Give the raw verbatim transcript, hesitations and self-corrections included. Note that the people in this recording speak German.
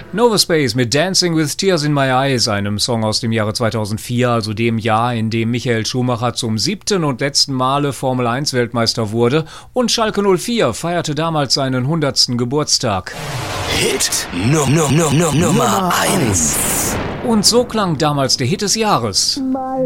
Nova Space mit Dancing with Tears in My Eyes, einem Song aus dem Jahre zweitausendvier, also dem Jahr, in dem Michael Schumacher zum siebten und letzten Male Formel eins Weltmeister wurde, und Schalke null vier feierte damals seinen hundertsten Geburtstag. Hit no, no, no, no, Nummer eins. Und so klang damals der Hit des Jahres. My